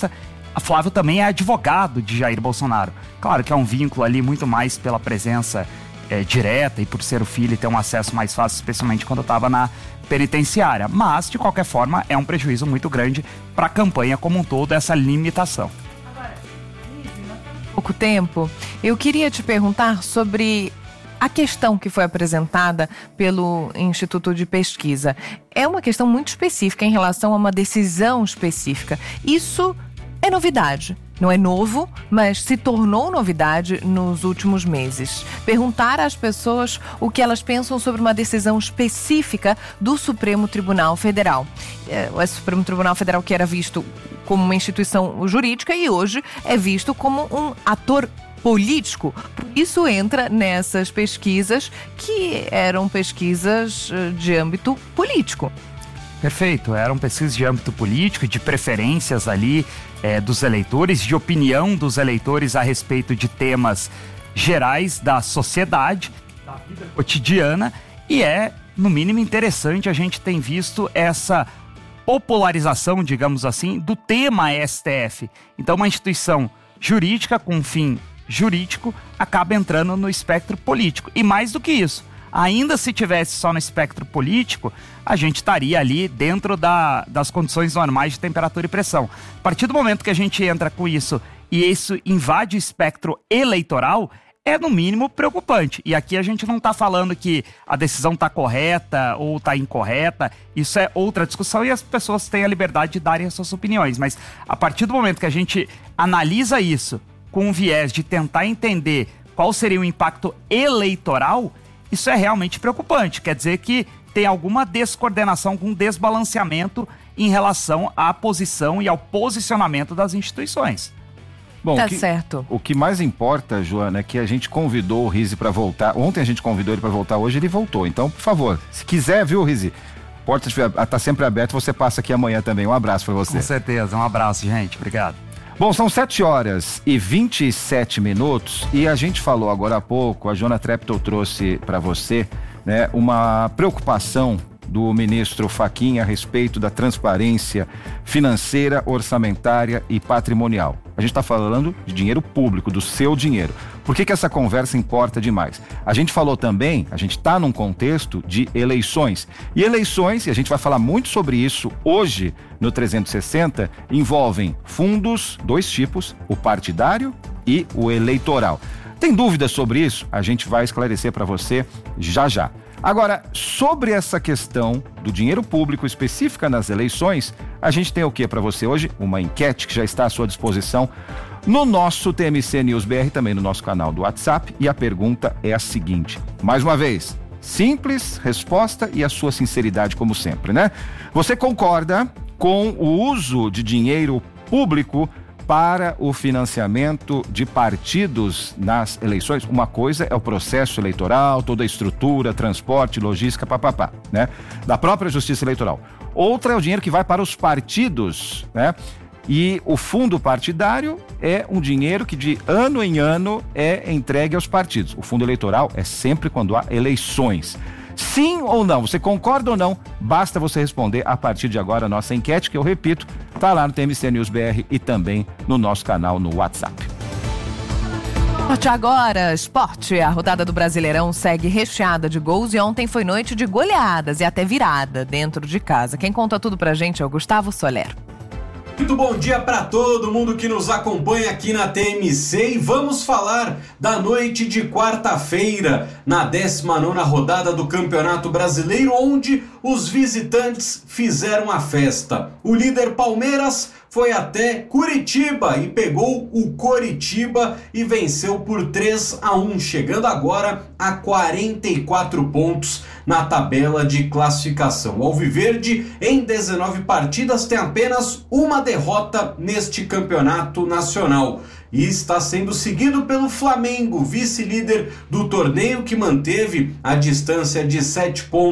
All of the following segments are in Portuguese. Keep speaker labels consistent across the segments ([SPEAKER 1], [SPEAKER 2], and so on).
[SPEAKER 1] Costa. A Flávio também é advogado de Jair Bolsonaro. Claro que é um vínculo ali muito mais pela presença direta e por ser o filho e ter um acesso mais fácil, especialmente quando eu estava na penitenciária. Mas, de qualquer forma, é um prejuízo muito grande para a campanha como um todo, essa limitação.
[SPEAKER 2] Pouco tempo, eu queria te perguntar sobre a questão que foi apresentada pelo Instituto de Pesquisa. É uma questão muito específica em relação a uma decisão específica. Isso é novidade. Não é novo, mas se tornou novidade nos últimos meses. Perguntar às pessoas o que elas pensam sobre uma decisão específica do Supremo Tribunal Federal. O Supremo Tribunal Federal, que era visto como uma instituição jurídica e hoje é visto como um ator político. Por isso entra nessas pesquisas que eram pesquisas de âmbito político.
[SPEAKER 1] Perfeito, eram pesquisas de âmbito político, de preferências ali dos eleitores, de opinião dos eleitores a respeito de temas gerais da sociedade, da vida cotidiana, e no mínimo, interessante. A gente tem visto essa popularização, digamos assim, do tema STF. Então, uma instituição jurídica com um fim jurídico acaba entrando no espectro político. E mais do que isso, ainda se tivesse só no espectro político, a gente estaria ali dentro das condições normais de temperatura e pressão. A partir do momento que a gente entra com isso e isso invade o espectro eleitoral, é no mínimo preocupante. E aqui a gente não está falando que a decisão está correta ou está incorreta, isso é outra discussão e as pessoas têm a liberdade de darem as suas opiniões. Mas a partir do momento que a gente analisa isso com o viés de tentar entender qual seria o impacto eleitoral, isso é realmente preocupante. Quer dizer que tem alguma descoordenação, um desbalanceamento em relação à posição e ao posicionamento das instituições.
[SPEAKER 3] Bom,
[SPEAKER 2] tá certo.
[SPEAKER 3] O que mais importa, Joana, é que a gente convidou o Rizzi para voltar. Ontem a gente convidou ele para voltar, hoje ele voltou. Então, por favor, se quiser, viu, Rizzi? A porta está sempre aberta, você passa aqui amanhã também. Um abraço para você.
[SPEAKER 1] Com certeza, um abraço, gente. Obrigado.
[SPEAKER 3] Bom, são 7h27 e a gente falou agora há pouco, a Joana Treptow trouxe para você, né, uma preocupação do ministro Fachin a respeito da transparência financeira, orçamentária e patrimonial. A gente está falando de dinheiro público, do seu dinheiro. Por que essa conversa importa demais? A gente falou também, a gente está num contexto de eleições. E eleições, e a gente vai falar muito sobre isso hoje no 360, envolvem fundos, dois tipos, o partidário e o eleitoral. Tem dúvidas sobre isso? A gente vai esclarecer para você já já. Agora, sobre essa questão do dinheiro público específica nas eleições, a gente tem o que para você hoje? Uma enquete que já está à sua disposição no nosso TMC News BR, também no nosso canal do WhatsApp, e a pergunta é a seguinte, mais uma vez, simples resposta e a sua sinceridade como sempre, né? Você concorda com o uso de dinheiro público para o financiamento de partidos nas eleições? Uma coisa é o processo eleitoral, toda a estrutura, transporte, logística, papapá, né? Da própria justiça eleitoral. Outra é o dinheiro que vai para os partidos, né? E o fundo partidário é um dinheiro que de ano em ano é entregue aos partidos. O fundo eleitoral é sempre quando há eleições. Sim ou não? Você concorda ou não? Basta você responder a partir de agora a nossa enquete, que eu repito, está lá no TMC News BR e também no nosso canal no WhatsApp.
[SPEAKER 2] Esporte agora, esporte. A rodada do Brasileirão segue recheada de gols e ontem foi noite de goleadas e até virada dentro de casa. Quem conta tudo pra gente é o Gustavo Soler.
[SPEAKER 4] Muito bom dia para todo mundo que nos acompanha aqui na TMC e vamos falar da noite de quarta-feira, na 19ª rodada do Campeonato Brasileiro, onde os visitantes fizeram a festa. O líder Palmeiras foi até Curitiba e pegou o Coritiba e venceu por 3-1, chegando agora a 44 pontos na tabela de classificação. O Alviverde, em 19 partidas, tem apenas uma derrota neste campeonato nacional e está sendo seguido pelo Flamengo, vice-líder do torneio, que manteve a distância de 7 pontos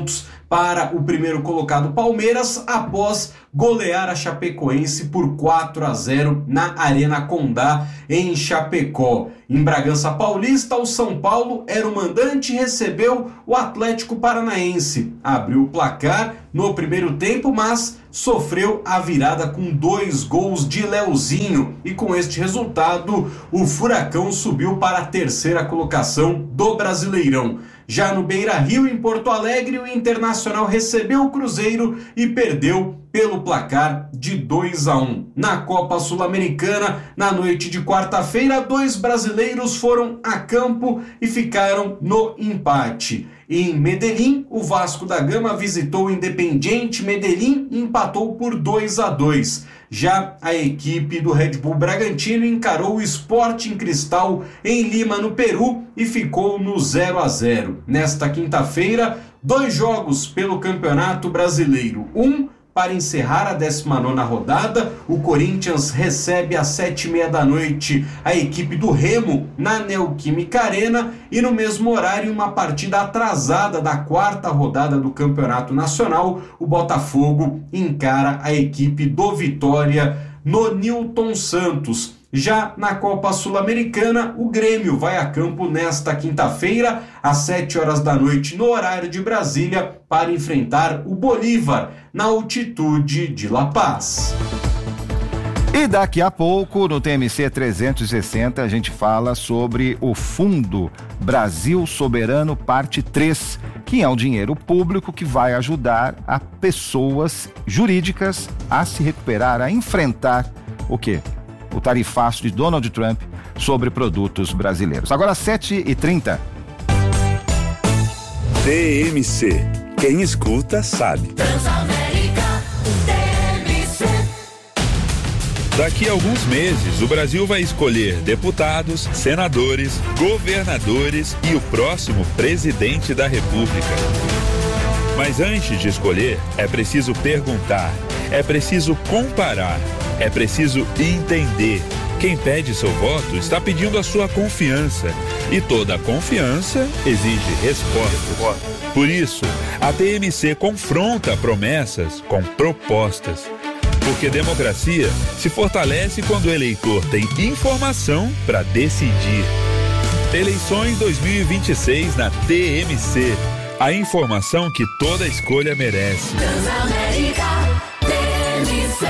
[SPEAKER 4] para o primeiro colocado Palmeiras, após golear a Chapecoense por 4-0 na Arena Condá, em Chapecó. Em Bragança Paulista, o São Paulo era o mandante e recebeu o Atlético Paranaense. Abriu o placar no primeiro tempo, mas sofreu a virada com 2 gols de Leozinho. E com este resultado, o Furacão subiu para a 3ª colocação do Brasileirão. Já no Beira-Rio, em Porto Alegre, o Internacional recebeu o Cruzeiro e perdeu pelo placar de 2-1. Na Copa Sul-Americana, na noite de quarta-feira, 2 brasileiros foram a campo e ficaram no empate. Em Medellín, o Vasco da Gama visitou o Independiente Medellín e empatou por 2-2. Já a equipe do Red Bull Bragantino encarou o Sporting Cristal em Lima, no Peru, e ficou no 0-0. Nesta quinta-feira, 2 jogos pelo Campeonato Brasileiro. Para encerrar a 19ª rodada, o Corinthians recebe às 7h30 a equipe do Remo na Neoquímica Arena, e no mesmo horário, uma partida atrasada da 4ª rodada do Campeonato Nacional, o Botafogo encara a equipe do Vitória no Newton Santos. Já na Copa Sul-Americana, o Grêmio vai a campo nesta quinta-feira, às 7h, no horário de Brasília, para enfrentar o Bolívar, na altitude de La Paz.
[SPEAKER 3] E daqui a pouco, no TMC 360, a gente fala sobre o Fundo Brasil Soberano Parte 3, que é um dinheiro público que vai ajudar a pessoas jurídicas a se recuperar, a enfrentar o quê? O tarifaço de Donald Trump sobre produtos brasileiros. Agora 7h30.
[SPEAKER 5] TMC. Quem escuta sabe.
[SPEAKER 6] Transamérica, TMC.
[SPEAKER 5] Daqui a alguns meses, o Brasil vai escolher deputados, senadores, governadores e o próximo presidente da República. Mas antes de escolher, é preciso perguntar, é preciso comparar, é preciso entender. Quem pede seu voto está pedindo a sua confiança. E toda confiança exige respostas. Por isso, a TMC confronta promessas com propostas. Porque democracia se fortalece quando o eleitor tem informação para decidir. Eleições 2026 na TMC. A informação que toda escolha merece.
[SPEAKER 6] Transamérica, TMC.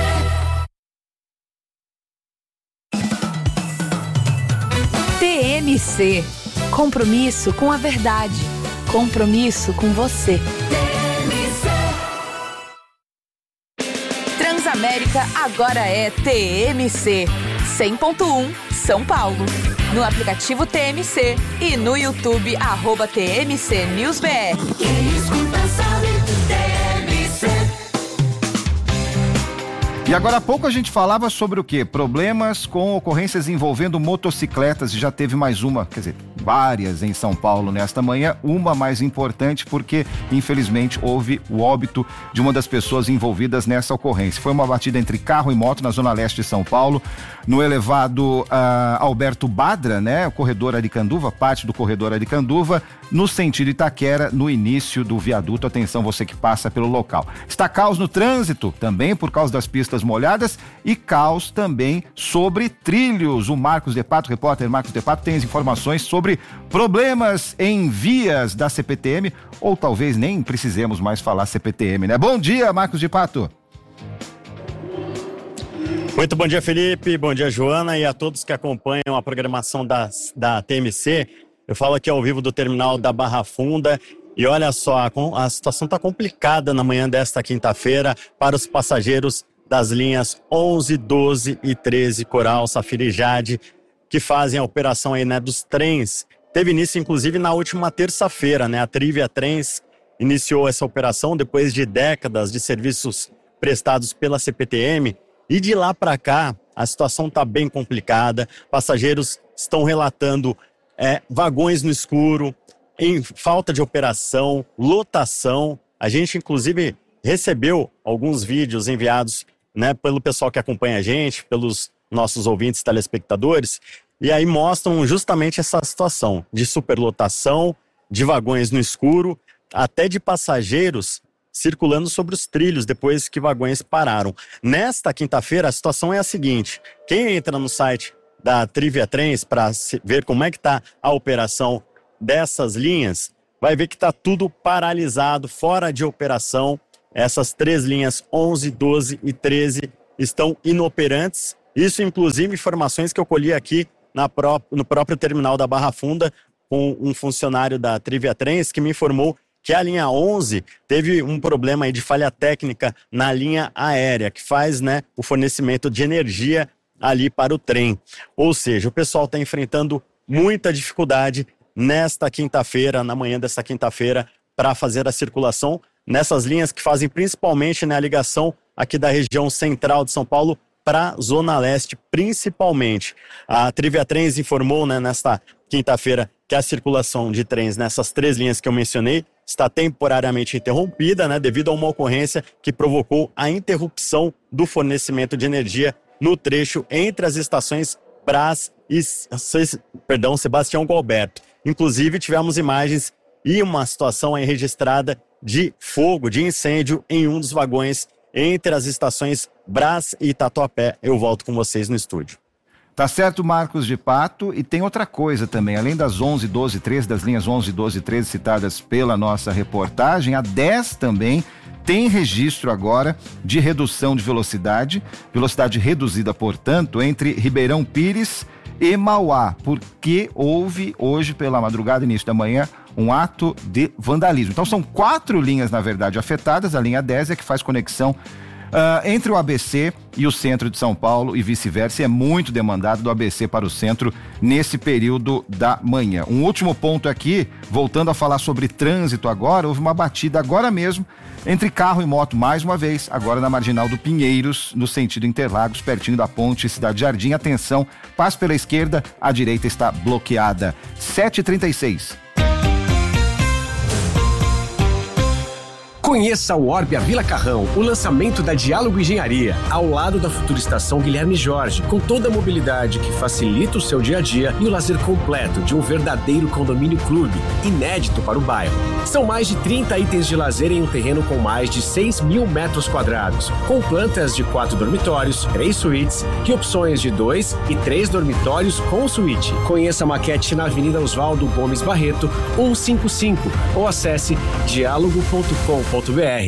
[SPEAKER 7] TMC. Compromisso com a verdade. Compromisso com você. Transamérica agora é TMC 100.1 São Paulo. No aplicativo TMC e no YouTube @TMC News BR.
[SPEAKER 6] Quem escuta sabe, TMC.
[SPEAKER 3] E agora há pouco a gente falava sobre o quê? Problemas com ocorrências envolvendo motocicletas, e já teve mais uma, quer dizer, várias em São Paulo nesta manhã, uma mais importante porque, infelizmente, houve o óbito de uma das pessoas envolvidas nessa ocorrência. Foi uma batida entre carro e moto na zona leste de São Paulo, no elevado Alberto Badra, né? O corredor Aricanduva, parte do corredor Aricanduva, no sentido Itaquera, no início do viaduto. Atenção, você que passa pelo local. Está caos no trânsito, também por causa das pistas molhadas, e caos também sobre trilhos. O Marcos De Pato, repórter Marcos De Pato, tem as informações sobre problemas em vias da CPTM, ou talvez nem precisemos mais falar CPTM, né? Bom dia, Marcos De Pato.
[SPEAKER 8] Muito bom dia, Felipe, bom dia, Joana, e a todos que acompanham a programação da TMC. Eu falo aqui ao vivo do terminal da Barra Funda. E olha só, a situação está complicada na manhã desta quinta-feira para os passageiros das linhas 11, 12 e 13, Coral, Safira e Jade, que fazem a operação aí, né, dos trens. Teve início, inclusive, na última terça-feira, né? A Trivia Trens iniciou essa operação depois de décadas de serviços prestados pela CPTM. E de lá para cá, a situação está bem complicada. Passageiros estão relatando vagões no escuro, em falta de operação, lotação. A gente, inclusive, recebeu alguns vídeos enviados, né, pelo pessoal que acompanha a gente, pelos nossos ouvintes telespectadores, e aí mostram justamente essa situação de superlotação, de vagões no escuro, até de passageiros circulando sobre os trilhos depois que vagões pararam. Nesta quinta-feira, a situação é a seguinte: quem entra no site da Trivia Trens para ver como é que está a operação dessas linhas, vai ver que está tudo paralisado, fora de operação. Essas 3 linhas 11, 12 e 13 estão inoperantes. Isso, inclusive, informações que eu colhi aqui no próprio terminal da Barra Funda, com um funcionário da Trivia Trens que me informou que a linha 11 teve um problema aí de falha técnica na linha aérea, que faz, né, o fornecimento de energia ali para o trem. Ou seja, o pessoal está enfrentando muita dificuldade nesta quinta-feira, na manhã desta quinta-feira, para fazer a circulação nessas linhas que fazem principalmente, né, a ligação aqui da região central de São Paulo para a Zona Leste, principalmente. A Trivia Trens informou, né, nesta quinta-feira que a circulação de trens nessas 3 linhas que eu mencionei está temporariamente interrompida, né, devido a uma ocorrência que provocou a interrupção do fornecimento de energia no trecho entre as estações Brás e Sebastião Gualberto. Inclusive, tivemos imagens e uma situação aí registrada de fogo, de incêndio em um dos vagões entre as estações Brás e Tatuapé. Eu volto com vocês no estúdio.
[SPEAKER 3] Tá certo, Marcos de Pato. E tem outra coisa também, além das 11, 12 e 13, das linhas 11, 12 e 13 citadas pela nossa reportagem, a 10 também tem registro agora de redução de velocidade reduzida, portanto, entre Ribeirão Pires e Mauá, porque houve hoje pela madrugada, início da manhã, um ato de vandalismo. Então são 4 linhas, na verdade, afetadas. A linha 10 é que faz conexão entre o ABC e o centro de São Paulo e vice-versa, e é muito demandado do ABC para o centro nesse período da manhã. Um último ponto aqui, voltando a falar sobre trânsito agora, houve uma batida agora mesmo entre carro e moto, mais uma vez, agora na Marginal do Pinheiros, no sentido Interlagos, pertinho da ponte Cidade Jardim. Atenção, passe pela esquerda, a direita está bloqueada. 7h36.
[SPEAKER 9] Conheça o Orbia Vila Carrão, o lançamento da Diálogo Engenharia, ao lado da futura estação Guilherme Jorge, com toda a mobilidade que facilita o seu dia a dia e o lazer completo de um verdadeiro condomínio clube, inédito para o bairro. São mais de 30 itens de lazer em um terreno com mais de 6.000 metros quadrados, com plantas de 4 dormitórios, 3 suítes e opções de 2 e 3 dormitórios com suíte. Conheça a maquete na Avenida Oswaldo Gomes Barreto, 155, ou acesse dialogo.com.br.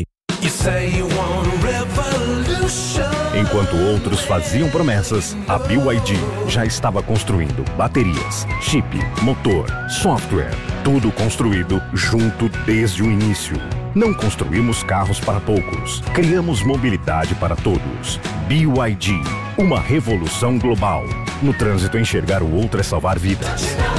[SPEAKER 10] Enquanto outros faziam promessas, a BYD já estava construindo baterias, chip, motor, software, tudo construído junto desde o início. Não construímos carros para poucos, criamos mobilidade para todos. BYD, uma revolução global. No trânsito, enxergar o outro é salvar vidas.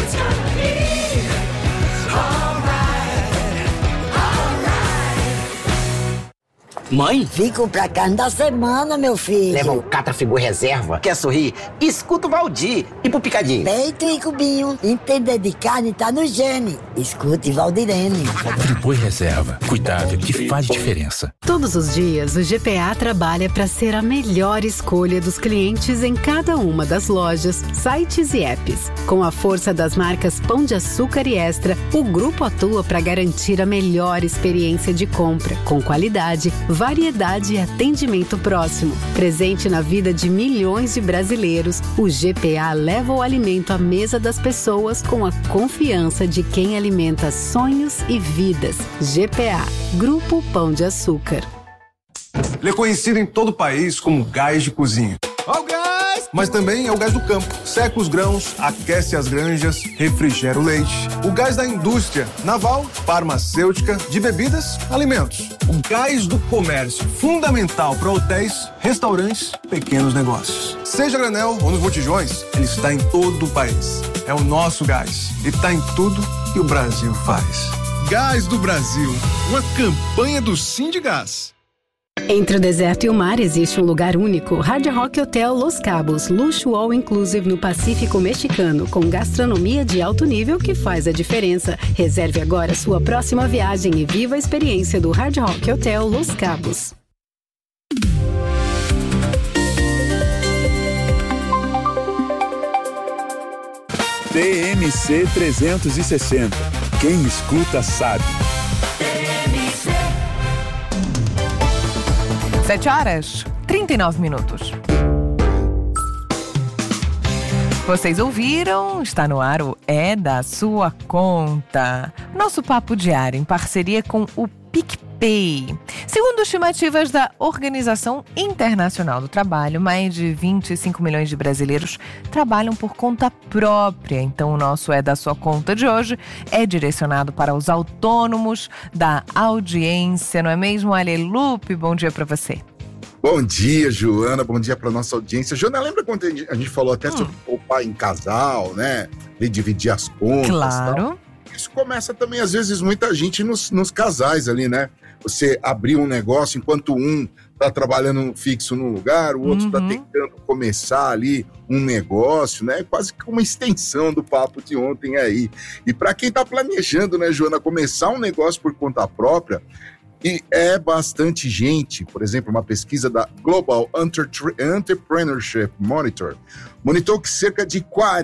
[SPEAKER 11] Mãe? Vim comprar carne da semana, meu filho.
[SPEAKER 12] Leva um Catrafigura reserva. Quer sorrir? Escuta o Valdir. E pro picadinho?
[SPEAKER 11] Peito e cubinho. Entender de carne tá no gene. Escute Valdirene.
[SPEAKER 13] Friboi reserva. Cuidado que faz diferença.
[SPEAKER 14] Todos os dias, o GPA trabalha para ser a melhor escolha dos clientes em cada uma das lojas, sites e apps. Com a força das marcas Pão de Açúcar e Extra, o grupo atua para garantir a melhor experiência de compra, com qualidade, variedade e atendimento próximo. Presente na vida de milhões de brasileiros, o GPA leva o alimento à mesa das pessoas com a confiança de quem alimenta sonhos e vidas. GPA, Grupo Pão de Açúcar.
[SPEAKER 15] Ele é conhecido em todo o país como gás de cozinha. Ó o gás! Mas também é o gás do campo. Seca os grãos, aquece as granjas, refrigera o leite. O gás da indústria naval, farmacêutica, de bebidas, alimentos. O gás do comércio, fundamental para hotéis, restaurantes, pequenos negócios. Seja granel ou nos botijões, ele está em todo o país. É o nosso gás e está em tudo que o Brasil faz. Gás do Brasil, uma campanha do Sindigás.
[SPEAKER 14] Entre o deserto e o mar existe um lugar único, Hard Rock Hotel Los Cabos, luxo all inclusive no Pacífico Mexicano, com gastronomia de alto nível que faz a diferença. Reserve agora sua próxima viagem e viva a experiência do Hard Rock Hotel Los Cabos.
[SPEAKER 5] TMC 360. Quem escuta sabe.
[SPEAKER 2] 7h39. Vocês ouviram? Está no ar o É da Sua Conta. Nosso papo diário em parceria com o PicPay. Segundo estimativas da Organização Internacional do Trabalho, mais de 25 milhões de brasileiros trabalham por conta própria. Então, o nosso É da Sua Conta de hoje é direcionado para os autônomos da audiência, não é mesmo, Ale Lupe? Bom dia para você.
[SPEAKER 16] Bom dia, Joana. Bom dia para nossa audiência. Joana, lembra quando a gente falou até sobre poupar em casal, né? E dividir as contas.
[SPEAKER 2] Claro.
[SPEAKER 16] Tal? Isso começa também, às vezes, muita gente nos casais ali, né? Você abrir um negócio enquanto um está trabalhando fixo num lugar, o outro está tentando começar ali um negócio, né? Quase que uma extensão do papo de ontem aí. E para quem está planejando, né, Joana, começar um negócio por conta própria, e é bastante gente. Por exemplo, uma pesquisa da Global Entrepreneurship Monitor monitorou que cerca de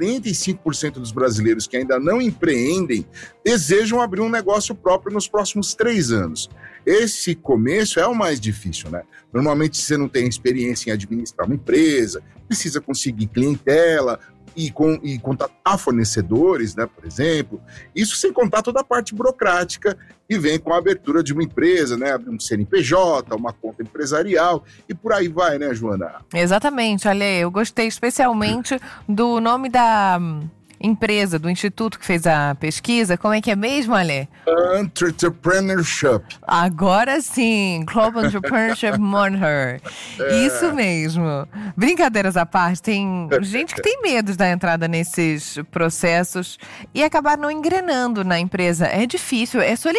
[SPEAKER 16] 45% dos brasileiros que ainda não empreendem desejam abrir um negócio próprio nos próximos 3 anos. Esse começo é o mais difícil, né? Normalmente você não tem experiência em administrar uma empresa, precisa conseguir clientela, e contatar fornecedores, né, por exemplo. Isso sem contar toda a parte burocrática que vem com a abertura de uma empresa, né, abrir um CNPJ, uma conta empresarial e por aí vai, né, Joana?
[SPEAKER 2] Exatamente, Ale, eu gostei especialmente do nome da empresa, do instituto que fez a pesquisa. Como é que é mesmo, Ale?
[SPEAKER 16] Entrepreneurship.
[SPEAKER 2] Agora sim, Global Entrepreneurship Monitor. Isso mesmo. Brincadeiras à parte, tem gente que tem medo da entrada nesses processos e acabar não engrenando na empresa. É difícil,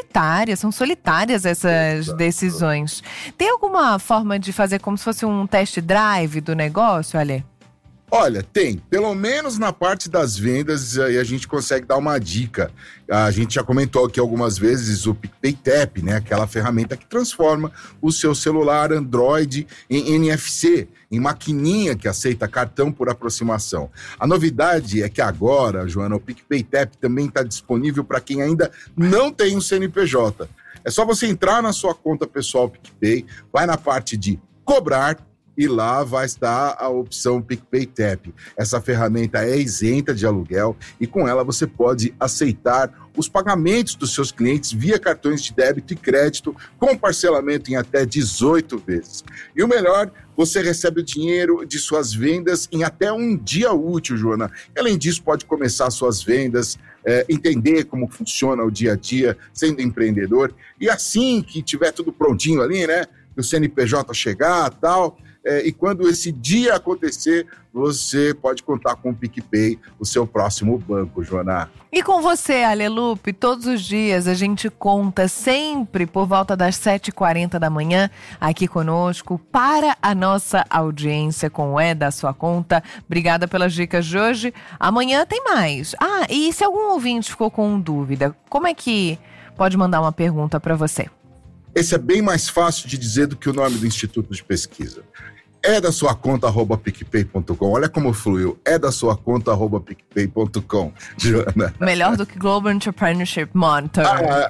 [SPEAKER 2] são solitárias essas decisões. Tem alguma forma de fazer como se fosse um test drive do negócio, Ale?
[SPEAKER 16] Olha, tem. Pelo menos na parte das vendas, aí a gente consegue dar uma dica. A gente já comentou aqui algumas vezes o PicPay Tap, né? Aquela ferramenta que transforma o seu celular Android em NFC, em maquininha que aceita cartão por aproximação. A novidade é que agora, Joana, o PicPay Tap também está disponível para quem ainda não tem um CNPJ. É só você entrar na sua conta pessoal PicPay, vai na parte de cobrar, e lá vai estar a opção PicPay Tap. Essa ferramenta é isenta de aluguel e com ela você pode aceitar os pagamentos dos seus clientes via cartões de débito e crédito com parcelamento em até 18 vezes. E o melhor, você recebe o dinheiro de suas vendas em até um dia útil, Joana. Além disso, pode começar suas vendas, entender como funciona o dia a dia sendo empreendedor. E assim que tiver tudo prontinho ali, né? O CNPJ chegar e tal... e quando esse dia acontecer, você pode contar com o PicPay, o seu próximo banco, Joana.
[SPEAKER 2] E com você, Ale Lupe, todos os dias a gente conta sempre por volta das 7h40 da manhã aqui conosco para a nossa audiência com o É da Sua Conta. Obrigada pelas dicas de hoje. Amanhã tem mais. E se algum ouvinte ficou com dúvida, como é que pode mandar uma pergunta para você?
[SPEAKER 16] Esse é bem mais fácil de dizer do que o nome do Instituto de Pesquisa. É da sua conta@picpay.com. Olha como fluiu. É da sua conta@picpay.com, Joana.
[SPEAKER 2] Melhor do que Global Entrepreneurship Monitor.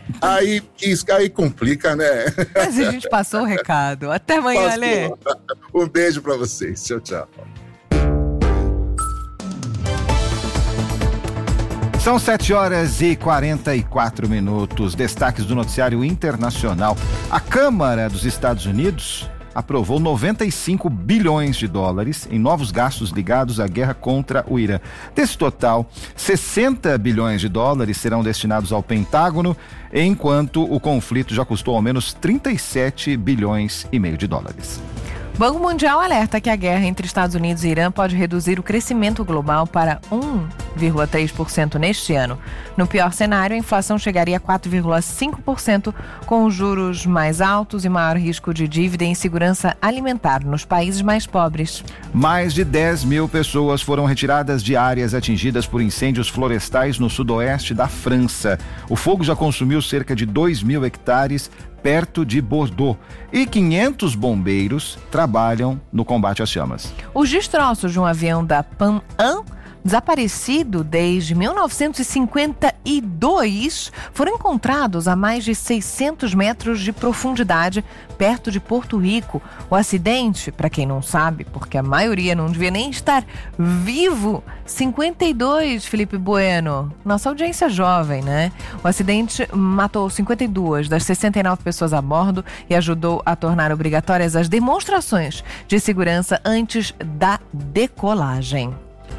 [SPEAKER 16] Aí complica, né?
[SPEAKER 2] Mas a gente passou o recado. Até amanhã, Ale.
[SPEAKER 16] Um beijo pra vocês. Tchau, tchau.
[SPEAKER 3] São 7h44. Destaques do noticiário internacional. A Câmara dos Estados Unidos aprovou 95 bilhões de dólares em novos gastos ligados à guerra contra o Irã. Desse total, 60 bilhões de dólares serão destinados ao Pentágono, enquanto o conflito já custou ao menos 37 bilhões e meio de dólares.
[SPEAKER 2] Banco Mundial alerta que a guerra entre Estados Unidos e Irã pode reduzir o crescimento global para 1,3% neste ano. No pior cenário, a inflação chegaria a 4,5%, com os juros mais altos e maior risco de dívida e insegurança alimentar nos países mais pobres.
[SPEAKER 3] Mais de 10 mil pessoas foram retiradas de áreas atingidas por incêndios florestais no sudoeste da França. O fogo já consumiu cerca de 2 mil hectares perto de Bordeaux, e 500 bombeiros trabalham no combate às chamas.
[SPEAKER 2] Os destroços de um avião da Pan Am desaparecido desde 1952, foram encontrados a mais de 600 metros de profundidade, perto de Porto Rico. O acidente, para quem não sabe, porque a maioria não devia nem estar vivo, 52, Felipe Bueno, nossa audiência jovem, né? O acidente matou 52 das 69 pessoas a bordo e ajudou a tornar obrigatórias as demonstrações de segurança antes da decolagem.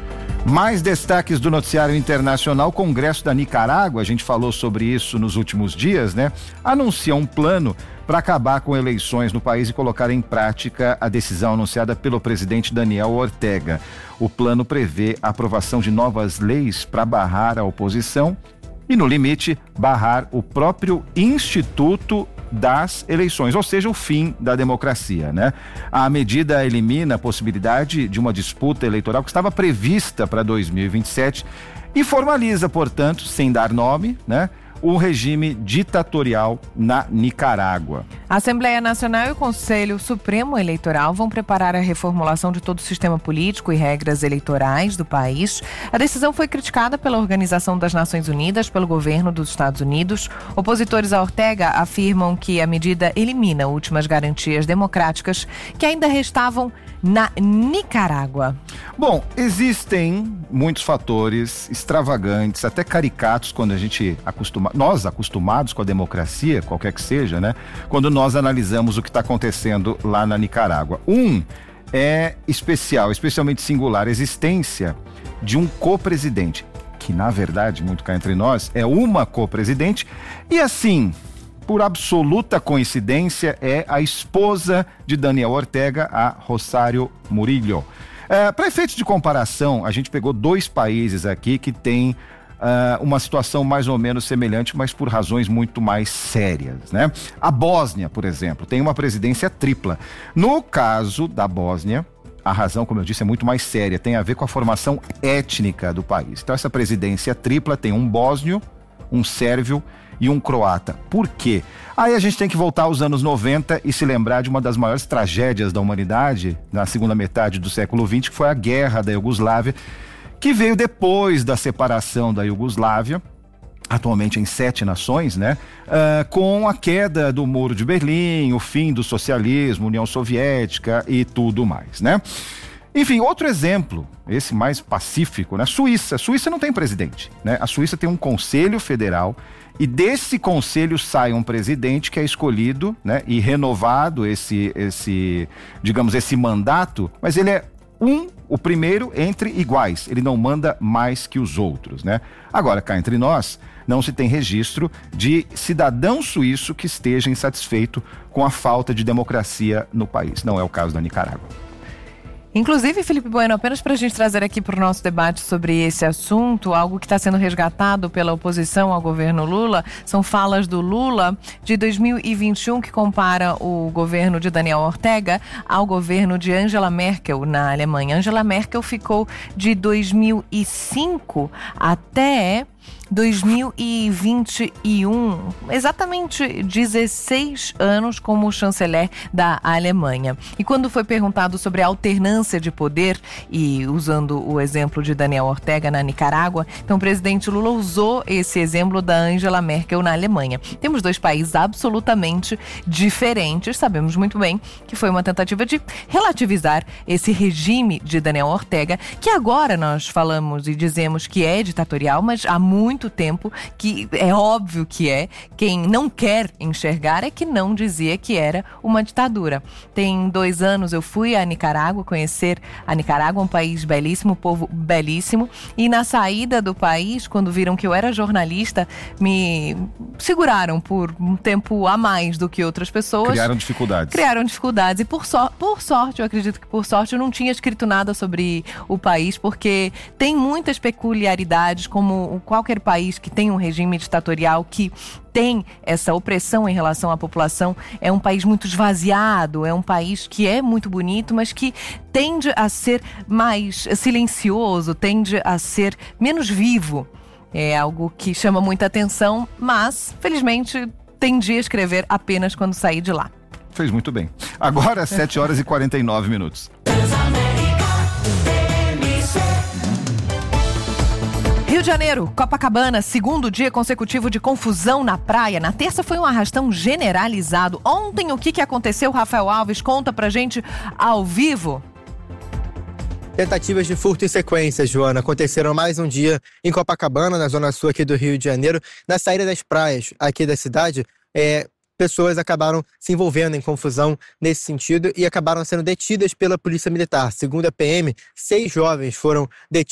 [SPEAKER 3] Mais destaques do noticiário internacional. O Congresso da Nicarágua, a gente falou sobre isso nos últimos dias, né? Anuncia um plano para acabar com eleições no país e colocar em prática a decisão anunciada pelo presidente Daniel Ortega. O plano prevê a aprovação de novas leis para barrar a oposição e, no limite, barrar o próprio Instituto das eleições, ou seja, o fim da democracia, né? A medida elimina a possibilidade de uma disputa eleitoral que estava prevista para 2027 e formaliza, portanto, sem dar nome, né, o regime ditatorial na Nicarágua.
[SPEAKER 2] A Assembleia Nacional e o Conselho Supremo Eleitoral vão preparar a reformulação de todo o sistema político e regras eleitorais do país. A decisão foi criticada pela Organização das Nações Unidas, pelo governo dos Estados Unidos. Opositores a Ortega afirmam que a medida elimina últimas garantias democráticas que ainda restavam na Nicarágua.
[SPEAKER 3] Bom, existem muitos fatores extravagantes, até caricatos, quando a gente nós acostumados com a democracia, qualquer que seja, né? Quando nós analisamos o que está acontecendo lá na Nicarágua. Um é especialmente singular, a existência de um co-presidente, que na verdade, muito cá entre nós, é uma co-presidente, e assim, por absoluta coincidência, é a esposa de Daniel Ortega, a Rosário Murillo. Para efeitos de comparação, a gente pegou dois países aqui que têm uma situação mais ou menos semelhante, mas por razões muito mais sérias, né? A Bósnia, por exemplo, tem uma presidência tripla. No caso da Bósnia, a razão, como eu disse, é muito mais séria, tem a ver com a formação étnica do país. Então essa presidência tripla tem um bósnio, um sérvio e um croata. Por quê? Aí a gente tem que voltar aos anos 90 e se lembrar de uma das maiores tragédias da humanidade na segunda metade do século XX, que foi a Guerra da Iugoslávia, que veio depois da separação da Iugoslávia, atualmente em 7 nações, né? Com a queda do Muro de Berlim, o fim do socialismo, União Soviética e tudo mais, né? Enfim, outro exemplo, esse mais pacífico, né? Suíça. Suíça não tem presidente, né? A Suíça tem um conselho federal e desse conselho sai um presidente que é escolhido, né? E renovado esse mandato, mas ele é o primeiro entre iguais, ele não manda mais que os outros, né? Agora, cá entre nós, não se tem registro de cidadão suíço que esteja insatisfeito com a falta de democracia no país. Não é o caso da Nicarágua.
[SPEAKER 2] Inclusive, Felipe Bueno, apenas para a gente trazer aqui para o nosso debate sobre esse assunto, algo que está sendo resgatado pela oposição ao governo Lula, são falas do Lula de 2021 que compara o governo de Daniel Ortega ao governo de Angela Merkel na Alemanha. Angela Merkel ficou de 2005 até 2021, exatamente 16 anos como chanceler da Alemanha. E quando foi perguntado sobre a alternância de poder, e usando o exemplo de Daniel Ortega na Nicarágua, então o presidente Lula usou esse exemplo da Angela Merkel na Alemanha. Temos dois países absolutamente diferentes, sabemos muito bem que foi uma tentativa de relativizar esse regime de Daniel Ortega, que agora nós falamos e dizemos que é ditatorial, mas há muito tempo que é óbvio que é. Quem não quer enxergar é que não dizia que era uma ditadura. Tem 2 anos eu fui a Nicarágua, conhecer a Nicarágua, um país belíssimo, um povo belíssimo, e na saída do país, quando viram que eu era jornalista, me seguraram por um tempo a mais do que outras pessoas.
[SPEAKER 3] Criaram dificuldades
[SPEAKER 2] E por sorte, eu acredito que por sorte eu não tinha escrito nada sobre o país, porque tem muitas peculiaridades, como qualquer país que tem um regime ditatorial, que tem essa opressão em relação à população. É um país muito esvaziado, é um país que é muito bonito, mas que tende a ser mais silencioso, tende a ser menos vivo. É algo que chama muita atenção, mas, felizmente, tendi a escrever apenas quando saí de lá.
[SPEAKER 3] Fez muito bem. Agora, 7h49.
[SPEAKER 2] Rio de Janeiro, Copacabana, segundo dia consecutivo de confusão na praia. Na terça foi um arrastão generalizado. Ontem, o que aconteceu? Rafael Alves conta pra gente ao vivo.
[SPEAKER 17] Tentativas de furto em sequência, Joana, aconteceram mais um dia em Copacabana, na zona sul aqui do Rio de Janeiro. Na saída das praias aqui da cidade, pessoas acabaram se envolvendo em confusão nesse sentido e acabaram sendo detidas pela Polícia Militar. Segundo a PM, 6 jovens foram detidos